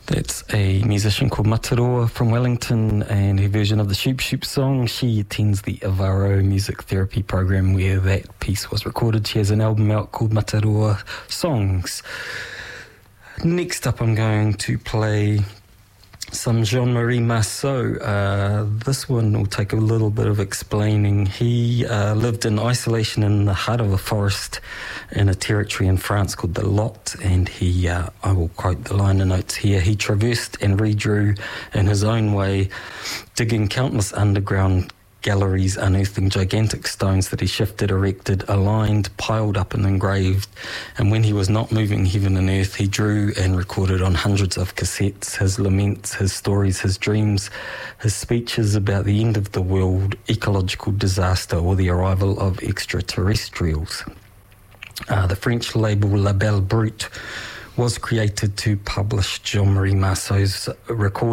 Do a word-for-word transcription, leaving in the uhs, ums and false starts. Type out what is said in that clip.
That's a musician called Mataroa from Wellington, and her version of the Shoop Shoop song. She attends the Avaro Music Therapy program where that piece was recorded. She has an album out called Mataroa Songs. Next up, I'm going to play some Jean-Marie Marceau. Uh, this one will take a little bit of explaining. He uh, lived in isolation in the heart of a forest in a territory in France called the Lot, and he, uh, I will quote the liner notes here, he traversed and redrew in his own way, digging countless underground galleries, unearthing gigantic stones that he shifted, erected, aligned, piled up and engraved. And when he was not moving heaven and earth, he drew and recorded on hundreds of cassettes his laments, his stories, his dreams, his speeches about the end of the world, ecological disaster, or the arrival of extraterrestrials. Uh, the French label La Belle Brute was created to publish Jean-Marie Marceau's recordings.